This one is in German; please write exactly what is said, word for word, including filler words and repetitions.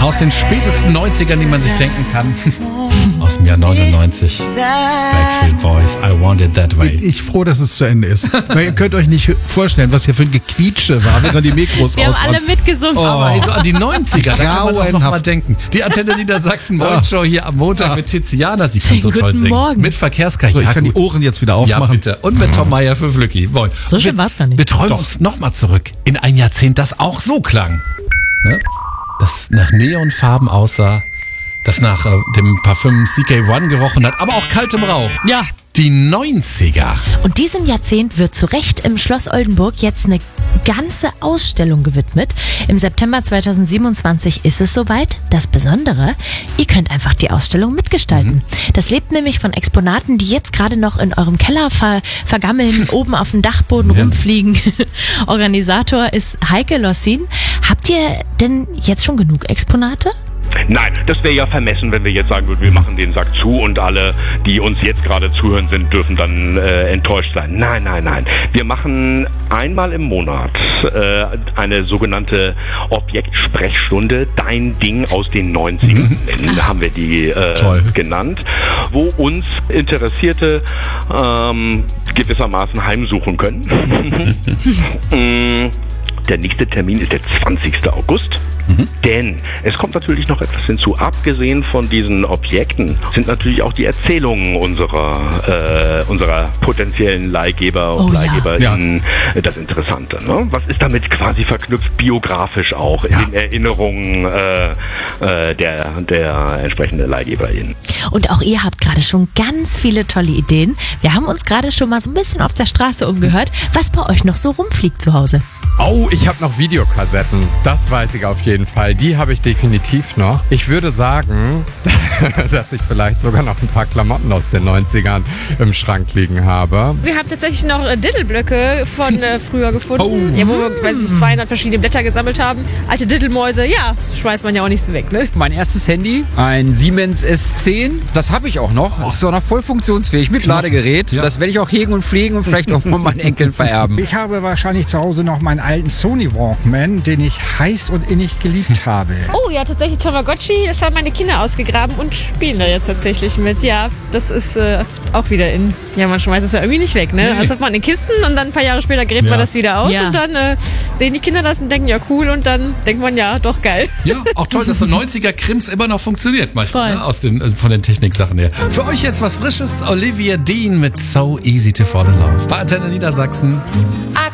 Aus den spätesten neunzigern, die man sich denken kann. Aus dem Jahr neunundneunzig. Backstreet Boys, I Want It That Way. Ich froh, dass es zu Ende ist. Weil ihr könnt euch nicht vorstellen, was hier für ein Gequietsche war, wenn dann die Mikros Wir aus haben waren. alle mitgesungen. Oh. Aber also an die neunziger, da kann man doch noch Grauenhaft. mal denken. Die Antenne Niedersachsen Morgenshow hier am Montag mit Tiziana. Sie kann so Schönen toll guten singen. Morgen. Mit Verkehrskajak. So, ich kann die Ohren jetzt wieder Ja, aufmachen. bitte. Und mit Tom Meyer für Flücki. Moin. So Und schön wir- war's gar nicht. Wir träumen Doch. uns nochmal zurück in ein Jahrzehnt, das auch so klang. Ne? Das nach Neonfarben aussah, das nach äh, dem Parfüm C K eins gerochen hat, aber auch kaltem Rauch. Ja. Die neunziger. Und diesem Jahrzehnt wird zu Recht im Schloss Oldenburg jetzt eine ganze Ausstellung gewidmet. Im September zweitausendsiebenundzwanzig ist es soweit. Das Besondere, ihr könnt einfach die Ausstellung mitgestalten. Das lebt nämlich von Exponaten, die jetzt gerade noch in eurem Keller ver vergammeln, oben auf dem Dachboden Ja. rumfliegen. Organisator ist Heike Lossin. Habt ihr denn jetzt schon genug Exponate? Nein, das wäre ja vermessen, wenn wir jetzt sagen würden, wir machen den Sack zu und alle, die uns jetzt gerade zuhören sind, dürfen dann äh, enttäuscht sein. Nein, nein, nein. Wir machen einmal im Monat äh, eine sogenannte Objektsprechstunde, Dein Ding aus den neunzigern, haben wir die äh, Toll. genannt, wo uns Interessierte ähm, gewissermaßen heimsuchen können. Mm, Der nächste Termin ist der zwanzigster August. Denn es kommt natürlich noch etwas hinzu. Abgesehen von diesen Objekten sind natürlich auch die Erzählungen unserer, äh, unserer potenziellen Leihgeber und Oh ja. Leihgeberinnen das Interessante. Ne? Was ist damit quasi verknüpft, biografisch auch in Ja. den Erinnerungen äh, äh, der, der entsprechenden Leihgeberinnen. Und auch ihr habt gerade schon ganz viele tolle Ideen. Wir haben uns gerade schon mal so ein bisschen auf der Straße umgehört, was bei euch noch so rumfliegt zu Hause. Oh, ich habe noch Videokassetten. Das weiß ich auf jeden Fall. Die habe ich definitiv noch. Ich würde sagen, dass ich vielleicht sogar noch ein paar Klamotten aus den neunzigern im Schrank liegen habe. Wir haben tatsächlich noch äh, Diddleblöcke von äh, früher gefunden. Oh. Ja, wo wir, weiß ich, zweihundert verschiedene Blätter gesammelt haben. Alte Diddlemäuse, ja, das schmeißt man ja auch nicht so weg, ne? Mein erstes Handy, ein Siemens S zehn. Das habe ich auch noch. Ist auch noch voll funktionsfähig mit Ladegerät. Das werde ich auch hegen und pflegen und vielleicht auch von meinen Enkeln vererben. Ich habe wahrscheinlich zu Hause noch meinen alten Sony Walkman, den ich heiß und innig geliebt habe. Oh ja, tatsächlich Tamagotchi, das haben meine Kinder ausgegraben und spielen da jetzt tatsächlich mit. Ja, das ist äh, auch wieder in. Ja, man schmeißt es ja irgendwie nicht weg, ne? Nee. Das hat man in Kisten und dann ein paar Jahre später gräbt Ja. man das wieder aus Ja. und dann äh, sehen die Kinder das und denken, ja cool, und dann denkt man, ja, doch geil. Ja, auch toll, dass so neunziger-Krims immer noch funktioniert manchmal, Voll. ne? Aus den, äh, von den Techniksachen her. Für euch jetzt was Frisches, Olivia Dean mit So Easy to Fall in Love. Bei Antenne Niedersachsen. I